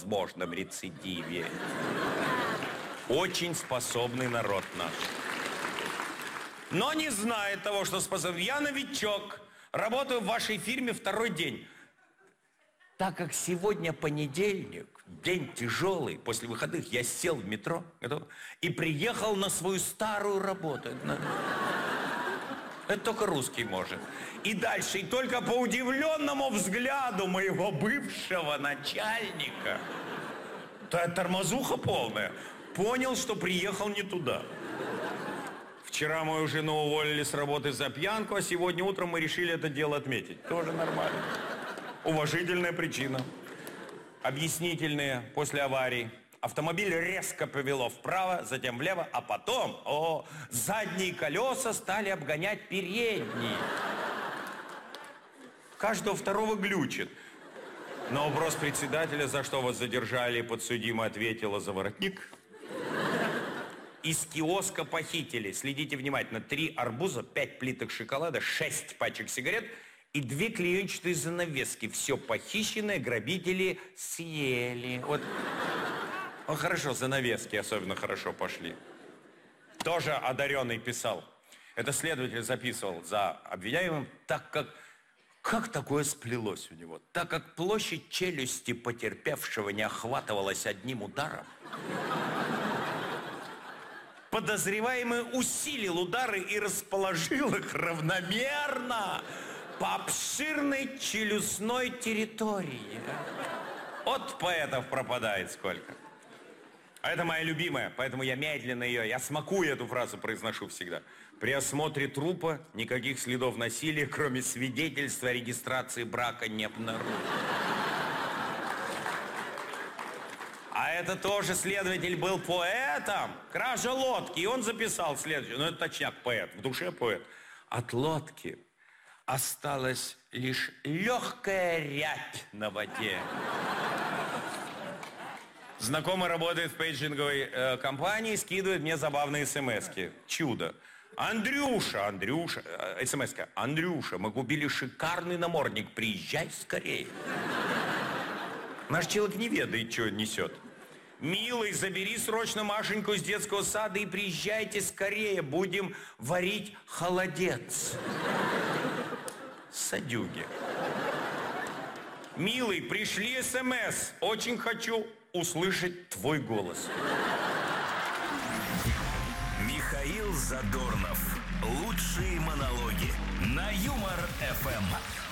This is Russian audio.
возможном рецидиве. Очень способный народ наш. Но не знает того, что способен. Я новичок, работаю в вашей фирме второй день. Так как сегодня понедельник, день тяжелый, после выходных я сел в метро и приехал на свою старую работу. Это только русский может. И дальше, и только по удивленному взгляду моего бывшего начальника, та тормозуха полная, понял, что приехал не туда. Вчера мою жену уволили с работы за пьянку, а сегодня утром мы решили это дело отметить. Тоже нормально. Уважительная причина. Объяснительные после аварии. Автомобиль резко повело вправо, затем влево, а потом, задние колеса стали обгонять передние. Каждого второго глючит. На вопрос председателя, за что вас задержали, подсудимая ответила: за воротник. Из киоска похитили, следите внимательно, 3 арбуза, 5 плиток шоколада, 6 пачек сигарет и 2 клеенчатые занавески. Все похищенное грабители съели. Вот хорошо, занавески особенно хорошо пошли. Тоже одаренный писал. Это следователь записывал за обвиняемым, так как... Как такое сплелось у него? Так как площадь челюсти потерпевшего не охватывалась одним ударом, подозреваемый усилил удары и расположил их равномерно по обширной челюстной территории. От поэтов пропадает сколько. А это моя любимая, поэтому я медленно ее, я смакую эту фразу, произношу всегда. При осмотре трупа никаких следов насилия, кроме свидетельства о регистрации брака, не обнаружено. А это тоже следователь был поэтом. Кража лодки. И он записал следующее. Ну, это точняк поэт. В душе поэт. От лодки осталась лишь легкая рябь на воде. Знакомый работает в пейджинговой компании, скидывает мне забавные смс-ки. Чудо. Андрюша, смс-ка. Андрюша, мы купили шикарный намордник. Приезжай скорее. Наш человек не ведает, что несет. Милый, забери срочно Машеньку из детского сада и приезжайте скорее. Будем варить холодец. Садюги. Милый, пришли СМС. Очень хочу услышать твой голос. Михаил Задорнов. Лучшие монологи на Юмор ФМ.